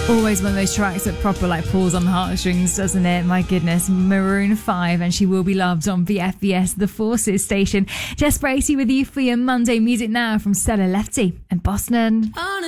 Always one of those tracks that proper pulls on the heartstrings, doesn't it? My goodness. Maroon 5 and She Will Be Loved on VFBS, the Forces station. Jess Bracey with you for your Monday Music Now from Stella Lefty and Boston.